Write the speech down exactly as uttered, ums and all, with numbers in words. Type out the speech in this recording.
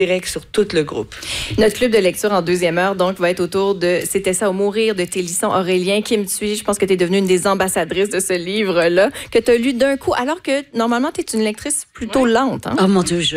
direct sur tout le groupe. Notre club de lecture en deuxième heure, donc, va être autour de « C'était ça au mourir » de Télisson Aurélien. Kim Thuy, je pense que tu es devenue une des ambassadrices de ce livre-là, que tu as lu d'un coup, alors que normalement, tu es une lectrice plutôt ouais. lente. Hein? Oh mon Dieu, je